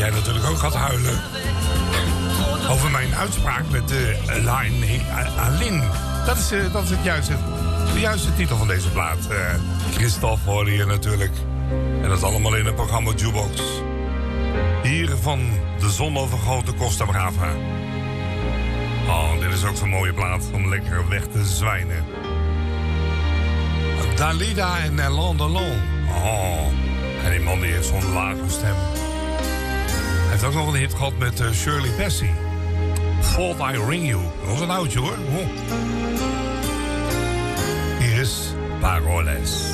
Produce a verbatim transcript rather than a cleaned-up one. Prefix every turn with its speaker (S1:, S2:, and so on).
S1: jij natuurlijk ook gaat huilen. Over mijn uitspraak met de uh, Line Aline. Dat is, uh, dat is het juiste, de juiste titel van deze plaat. Uh, Christophe hoorde je natuurlijk. En dat allemaal in het programma Jukebox. Hier van de zonovergoten Costa Brava. Oh, dit is ook zo'n mooie plaat om lekker weg te zwijnen. Dalida en Alain Delon. Oh, en die man die heeft zo'n lage stem. Hij heeft ook nog een hit gehad met uh, Shirley Bassey. Thought I Ring You. Dat was een oudje hoor. Oh. Hier is Paroles.